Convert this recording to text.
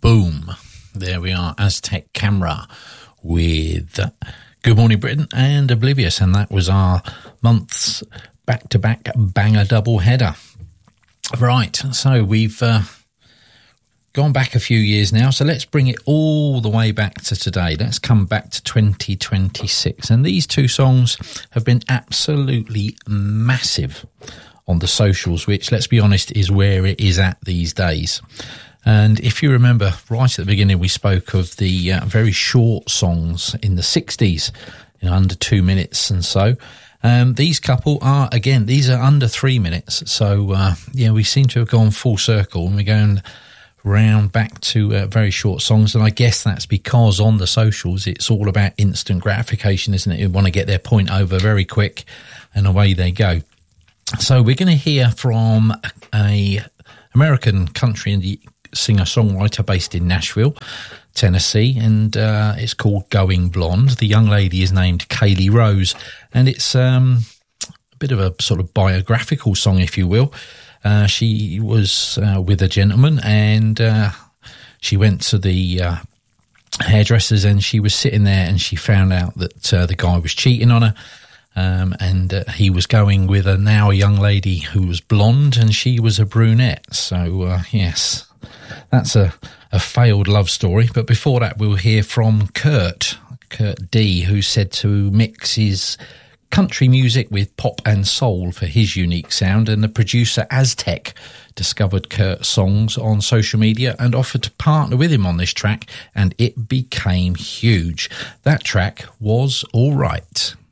Boom. There we are, Aztec Camera with Good Morning Britain and Oblivious, and that was our month's back-to-back banger double header. Right, so we've gone back a few years now, so let's bring it all the way back to today. Let's come back to 2026, and these two songs have been absolutely massive on the socials, which, let's be honest, is where it is at these days. And if you remember, right at the beginning, we spoke of the very short songs in the 60s, under 2 minutes and so. These couple are, again, these are under 3 minutes. So, we seem to have gone full circle, and we're going round back to very short songs. And I guess that's because on the socials, it's all about instant gratification, isn't it? You want to get their point over very quick, and away they go. So we're going to hear from a American country and singer-songwriter based in Nashville, Tennessee, and it's called Going Blonde. The young lady is named Kaylee Rose, and it's a bit of a sort of biographical song, if you will. She was with a gentleman, and she went to the hairdressers, and she was sitting there, and she found out that the guy was cheating on her. And he was going with a young lady who was blonde, and she was a brunette. So, yes, that's a failed love story. But before that, we'll hear from Kurt D, who said to mix his country music with pop and soul for his unique sound. And the producer Aztec discovered Kurt's songs on social media and offered to partner with him on this track, and it became huge. That track was All Right.